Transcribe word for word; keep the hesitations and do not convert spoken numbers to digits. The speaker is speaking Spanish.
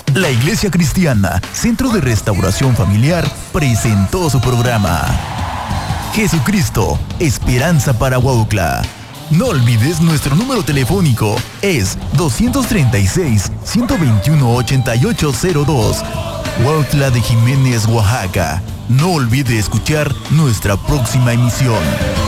La Iglesia Cristiana, Centro de Restauración Familiar, presentó su programa Jesucristo, Esperanza para Huautla. No olvides nuestro número telefónico, es dos treinta y seis, ciento veintiuno, ochenta y ocho cero dos. Huautla de Jiménez, Oaxaca. No olvide escuchar nuestra próxima emisión.